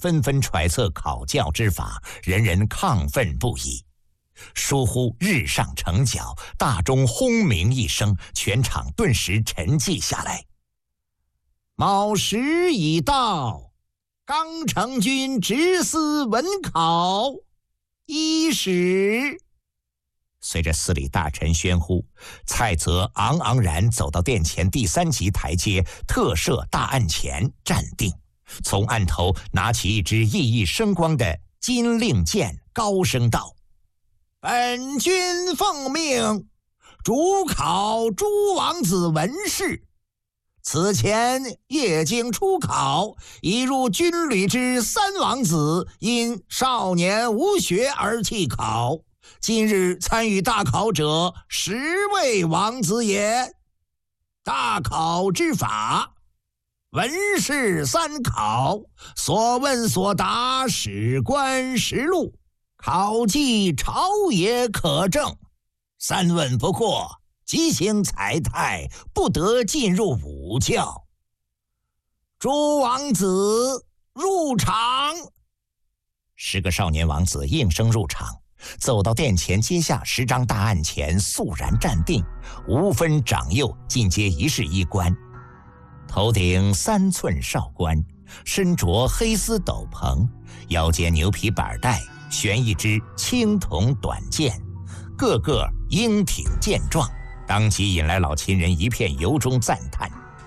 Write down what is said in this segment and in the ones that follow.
纷纷揣测考教之法，人人亢奋不已。疏忽日上城角，大钟轰鸣一声，全场顿时沉寂下来。卯时已到，刚成军执司文考伊始。随着司礼大臣宣呼，蔡泽昂昂然走到殿前第3级台阶特设大案前站定，从案头拿起一支熠熠生光的金令箭，高声道：“本君奉命主考诸王子文士，此前夜经初考，已入军旅之3王子因少年无学而弃考，今日参与大考者10位王子也。大考之法，文士3考，所问所答，史官实录，考绩朝野可证。3问不过，即行裁汰，不得进入武教。诸王子入场。”10个少年王子应声入场，走到殿前阶下10张大案前，肃然站定，无分长幼，尽皆一式衣冠。头顶3寸哨冠，身着黑丝斗篷，腰间牛皮板带，悬一支青铜短剑，个个英挺健壮，当即引来老秦人一片由衷赞叹。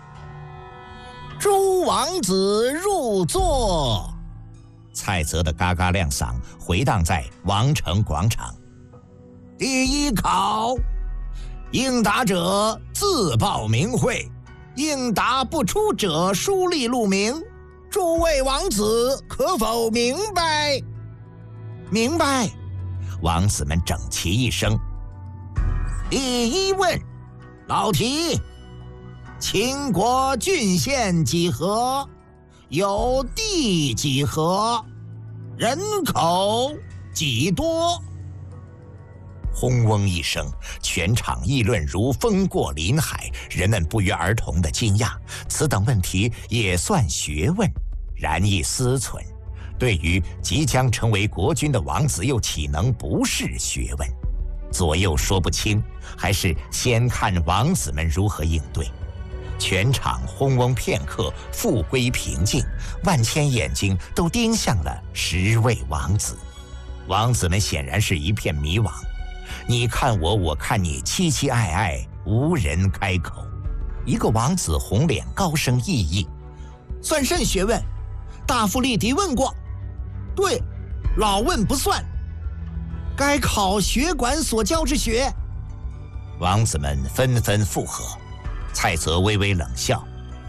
诸王子入座。蔡泽的嘎嘎亮嗓回荡在王城广场。第1考，应答者自报名讳，应答不出者书立录名。诸位王子可否明白？明白。王子们整齐一声。第1问，老题：秦国郡县几何？有地几何？人口几多？轰嗡一声，全场议论如风过林海，人们不约而同的惊讶，此等问题也算学问，然亦思忖，对于即将成为国君的王子，又岂能不是学问？左右说不清，还是先看王子们如何应对。全场轰嗡片刻，复归平静，万千眼睛都盯向了10位王子。王子们显然是一片迷惘，你看我，我看你，凄凄爱爱，无人开口。一个王子红脸高声异议：“算甚学问？大夫立敌问过。对，老问不算，该考学馆所教之学。”王子们纷纷附和。蔡泽微微冷笑：“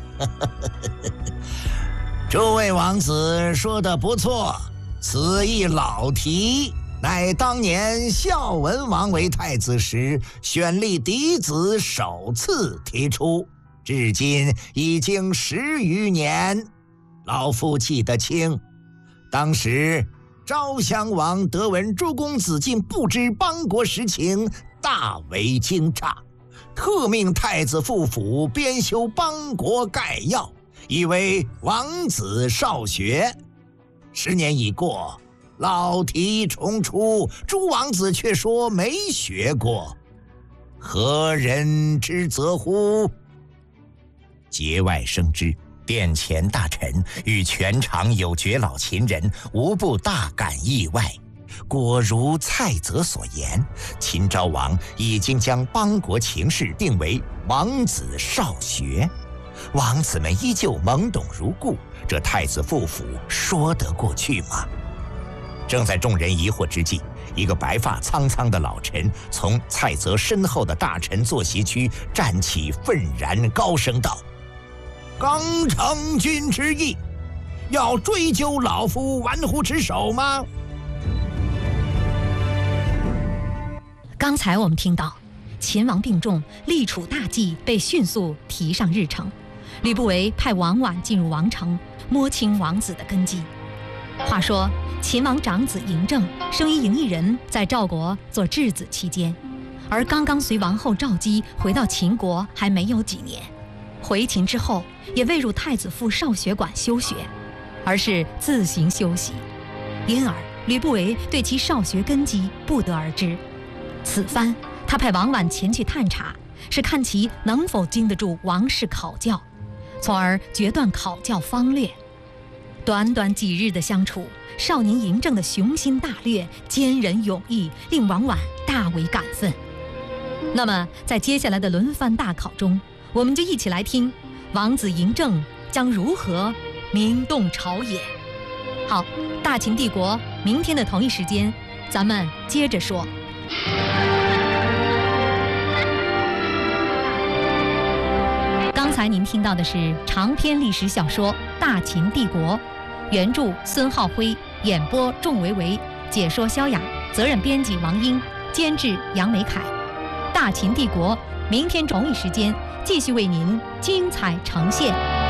诸位王子说得不错，此一老题，乃当年孝文王为太子时，选立嫡子首次提出，至今已经10余年，老夫记得清。当时昭襄王得闻诸公子竟不知邦国实情，大为惊诧，特命太子副府编修邦国概要，以为王子少学。10年已过，老题重出，诸王子却说没学过，何人之责乎？”节外生枝，殿前大臣与全场有觉老秦人无不大感意外。果如蔡泽所言，秦昭王已经将邦国情势定为王子少学，王子们依旧懵懂如故，这太子副府说得过去吗？正在众人疑惑之际，一个白发苍苍的老臣从蔡泽身后的大臣坐席区站起，愤然高声道：“刚成君之意，要追究老夫玩忽职守吗？” 刚才我们听到，秦王病重，立储大计被迅速提上日程。吕不韦派王绾进入王城，摸清王子的根基。话说，秦王长子嬴政生一嬴异人，在赵国做质子期间，而刚刚随王后赵姬回到秦国还没有几年，回秦之后也未入太子府少学馆修学。 而是自行修习，因而吕不韦对其少学根基不得而知。此番他派王绾前去探查，是看其能否经得住王室考教，从而决断考教方略。短短几日的相处，少年嬴政的雄心大略、坚韧勇毅，令王绾大为感奋。那么，在接下来的轮番大考中，我们就一起来听王子嬴政将如何名动朝野。好，大秦帝国，明天的同一时间，咱们接着说。刚才您听到的是长篇历史小说《大秦帝国》，原著孙浩辉，演播仲维维，解说萧雅，责任编辑王英，监制杨梅凯。大秦帝国，明天同一时间继续为您精彩呈现。